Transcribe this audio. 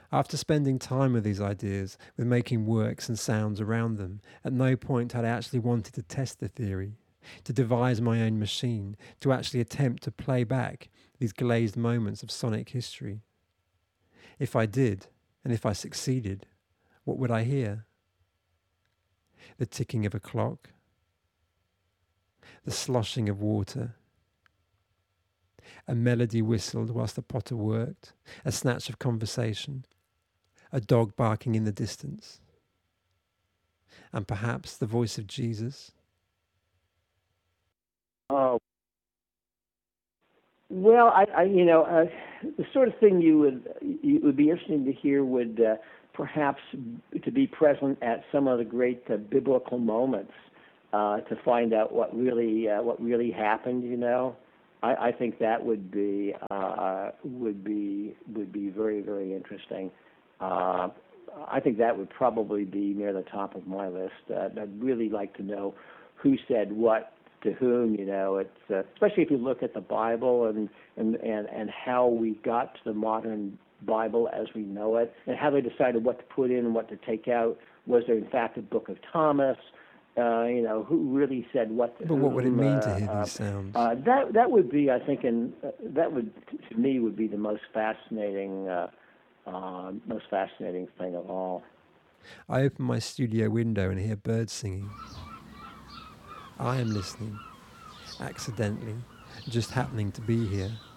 After spending time with these ideas, with making works and sounds around them, at no point had I actually wanted to test the theory, to devise my own machine, to actually attempt to play back these glazed moments of sonic history. If I did, and if I succeeded, what would I hear? The ticking of a clock, the sloshing of water, a melody whistled whilst the potter worked, a snatch of conversation, a dog barking in the distance, and perhaps the voice of Jesus. Oh, well, the sort of thing you would be interesting to hear would perhaps to be present at some of the great biblical moments to find out what really happened. I think that would be very very interesting. I think that would probably be near the top of my list. I'd really like to know who said what to whom. It's especially if you look at the Bible and how we got to the modern Bible as we know it, and how they decided what to put in and what to take out. Was there in fact a Book of Thomas? Who really said what to But what would it whom? mean to hear these sounds? That would be, I think, that would to me would be the most fascinating thing of all. I open my studio window and hear birds singing. I am listening, accidentally, just happening to be here.